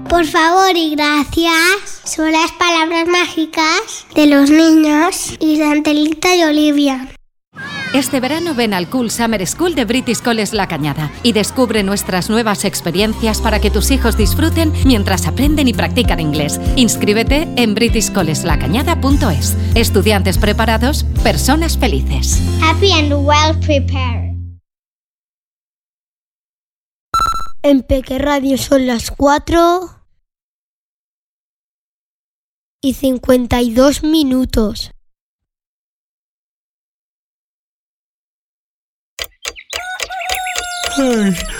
Por favor y gracias. Son las palabras mágicas de los niños y de Angelita y Olivia. Este verano ven al Cool Summer School de British College La Cañada y descubre nuestras nuevas experiencias para que tus hijos disfruten mientras aprenden y practican inglés. Inscríbete en britishcollegelacañada.es. Estudiantes preparados, personas felices. Happy and well prepared. En Peque Radio son las 4:52. Ay,